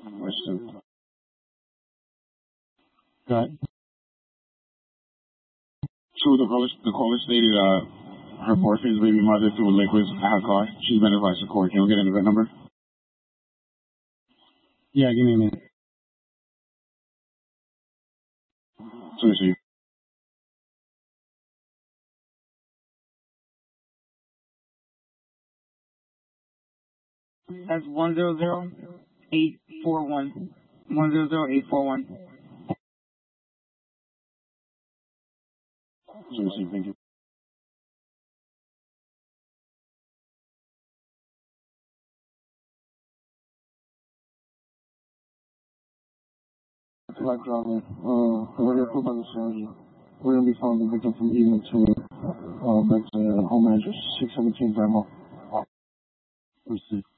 Got True, the caller stated her boyfriend's baby mother threw liquids at her car. She's been advised to court. Can we get an event number? Yeah, give me a minute. So you That's 100-841. 100-841. Thank you. Black driver. We're here proof on the strategy. We're gonna be following the victim from evening to back to home address 617 Grandma. Receipt.